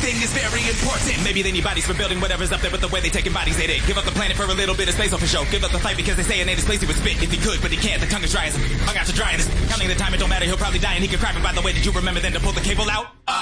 everything is very important. Maybe they need bodies for building whatever's up there, but the way they taking bodies, they give up the planet for a little bit of space, for sure. Give up the fight because they say it ain't his place. He would spit if he could, but he can't. The tongue is dry as hung out to dry. And counting the time, it don't matter. He'll probably die and he could cry. But by the way, did you remember then to pull the cable out?